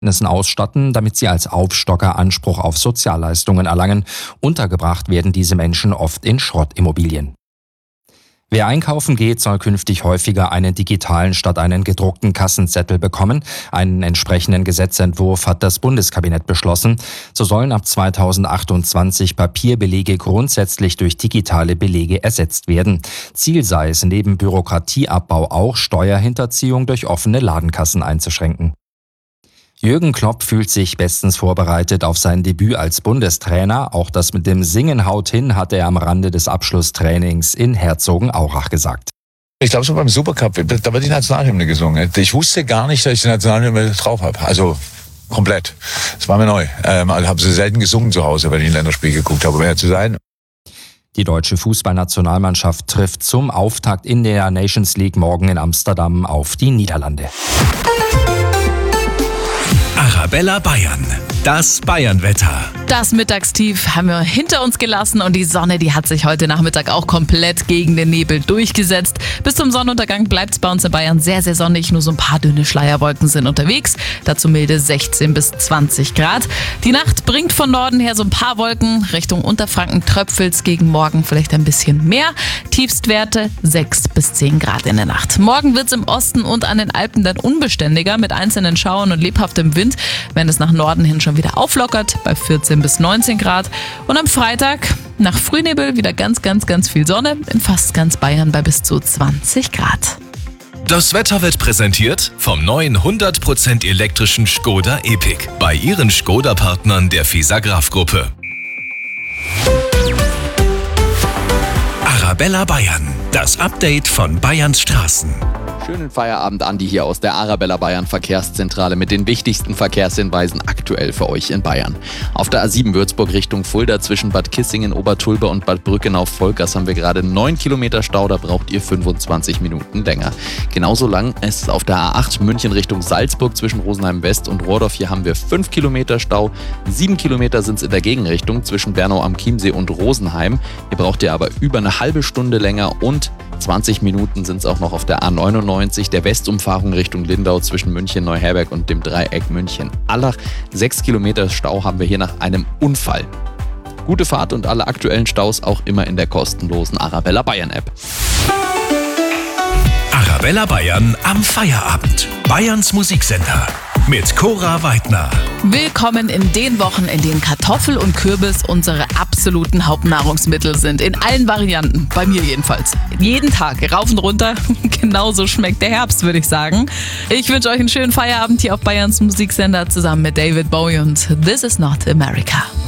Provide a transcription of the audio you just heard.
ausstatten, damit sie als Aufstocker Anspruch auf Sozialleistungen erlangen. Untergebracht werden diese Menschen oft in Schrottimmobilien. Wer einkaufen geht, soll künftig häufiger einen digitalen statt einen gedruckten Kassenzettel bekommen. Einen entsprechenden Gesetzentwurf hat das Bundeskabinett beschlossen. So sollen ab 2028 Papierbelege grundsätzlich durch digitale Belege ersetzt werden. Ziel sei es, neben Bürokratieabbau auch Steuerhinterziehung durch offene Ladenkassen einzuschränken. Jürgen Klopp fühlt sich bestens vorbereitet auf sein Debüt als Bundestrainer. Auch das mit dem Singen haut hin, hat er am Rande des Abschlusstrainings in Herzogenaurach gesagt. Ich glaube, so beim Supercup, da wird die Nationalhymne gesungen. Ich wusste gar nicht, dass ich die Nationalhymne drauf habe. Also komplett. Das war mir neu. Also habe sie selten gesungen zu Hause, wenn ich ein Länderspiel geguckt habe, um ehrlich zu sein. Die deutsche Fußballnationalmannschaft trifft zum Auftakt in der Nations League morgen in Amsterdam auf die Niederlande. Arabella Bayern, das Bayernwetter. Das Mittagstief haben wir hinter uns gelassen und die Sonne, die hat sich heute Nachmittag auch komplett gegen den Nebel durchgesetzt. Bis zum Sonnenuntergang bleibt es bei uns in Bayern sehr, sehr sonnig. Nur so ein paar dünne Schleierwolken sind unterwegs. Dazu milde 16 bis 20 Grad. Die Nacht bringt von Norden her so ein paar Wolken. Richtung Unterfranken tröpfelt's gegen morgen vielleicht ein bisschen mehr. Tiefstwerte 6 bis 10 Grad in der Nacht. Morgen wird's im Osten und an den Alpen dann unbeständiger mit einzelnen Schauern und lebhaftem Wind, wenn es nach Norden hin schon wieder auflockert bei 14 bis 19 Grad. Und am Freitag nach Frühnebel wieder ganz, ganz, ganz viel Sonne in fast ganz Bayern bei bis zu 20 Grad. Das Wetter wird präsentiert vom neuen 100% elektrischen Škoda Epiq bei Ihren Škoda-Partnern der Fisagraph-Gruppe. Arabella Bayern, das Update von Bayerns Straßen. Schönen Feierabend, Andi hier aus der Arabella Bayern Verkehrszentrale mit den wichtigsten Verkehrshinweisen aktuell für euch in Bayern. Auf der A7 Würzburg Richtung Fulda zwischen Bad Kissingen, Obertulbe und Bad Brückenau-Vollgas haben wir gerade 9 Kilometer Stau, da braucht ihr 25 Minuten länger. Genauso lang ist es auf der A8 München Richtung Salzburg zwischen Rosenheim West und Rohrdorf. Hier haben wir 5 Kilometer Stau, 7 Kilometer sind es in der Gegenrichtung zwischen Bernau am Chiemsee und Rosenheim. Hier braucht ihr aber über eine halbe Stunde länger und 20 Minuten sind es auch noch auf der A99, der Westumfahrung Richtung Lindau zwischen München Neuherberg und dem Dreieck München-Allach. 6 Kilometer Stau haben wir hier nach einem Unfall. Gute Fahrt und alle aktuellen Staus auch immer in der kostenlosen Arabella Bayern App. Arabella Bayern am Feierabend. Bayerns Musiksender mit Cora Weidner. Willkommen in den Wochen, in denen Kartoffel und Kürbis unsere absoluten Hauptnahrungsmittel sind. In allen Varianten, bei mir jedenfalls. Jeden Tag, rauf und runter. Genauso schmeckt der Herbst, würde ich sagen. Ich wünsche euch einen schönen Feierabend hier auf Bayerns Musiksender zusammen mit David Bowie und This is not America.